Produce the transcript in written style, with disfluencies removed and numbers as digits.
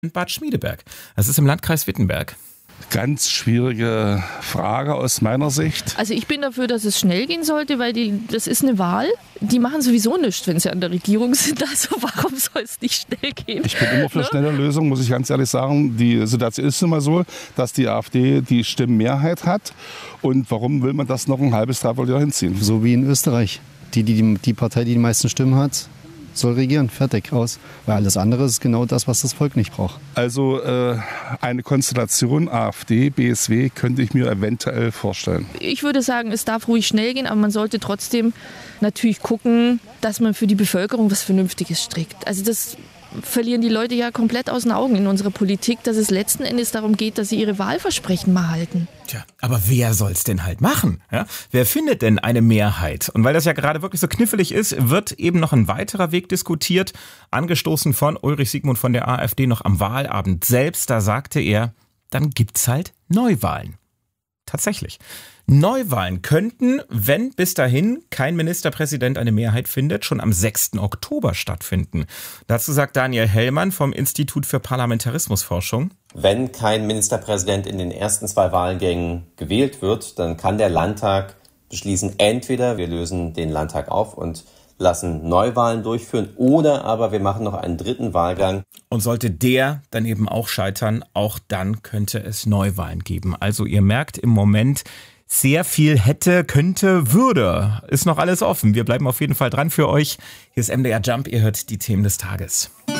in Bad Schmiedeberg. Das ist im Landkreis Wittenberg. Ganz schwierige Frage aus meiner Sicht. Also ich bin dafür, dass es schnell gehen sollte, weil das ist eine Wahl. Die machen sowieso nichts, wenn sie an der Regierung sind. Also warum soll es nicht schnell gehen? Ich bin immer für schnelle Lösungen, muss ich ganz ehrlich sagen. Die Situation ist immer so, dass die AfD die Stimmenmehrheit hat. Und warum will man das noch ein halbes, dreiviertel Jahr hinziehen? So wie in Österreich. Die Partei, die die meisten Stimmen hat, soll regieren, fertig, aus. Weil alles andere ist genau das, was das Volk nicht braucht. Also eine Konstellation AfD, BSW könnte ich mir eventuell vorstellen. Ich würde sagen, es darf ruhig schnell gehen, aber man sollte trotzdem natürlich gucken, dass man für die Bevölkerung was Vernünftiges strickt. Also das verlieren die Leute ja komplett aus den Augen in unserer Politik, dass es letzten Endes darum geht, dass sie ihre Wahlversprechen mal halten. Tja, aber wer soll's denn halt machen? Ja? Wer findet denn eine Mehrheit? Und weil das ja gerade wirklich so knifflig ist, wird eben noch ein weiterer Weg diskutiert, angestoßen von Ulrich Siegmund von der AfD noch am Wahlabend selbst. Da sagte er, dann gibt's halt Neuwahlen. Tatsächlich. Neuwahlen könnten, wenn bis dahin kein Ministerpräsident eine Mehrheit findet, schon am 6. Oktober stattfinden. Dazu sagt Daniel Hellmann vom Institut für Parlamentarismusforschung: Wenn kein Ministerpräsident in den ersten 2 Wahlgängen gewählt wird, dann kann der Landtag beschließen, entweder wir lösen den Landtag auf und lassen Neuwahlen durchführen oder aber wir machen noch einen 3. Wahlgang. Und sollte der dann eben auch scheitern, auch dann könnte es Neuwahlen geben. Also ihr merkt im Moment, sehr viel hätte, könnte, würde. Ist noch alles offen. Wir bleiben auf jeden Fall dran für euch. Hier ist MDR Jump, ihr hört die Themen des Tages.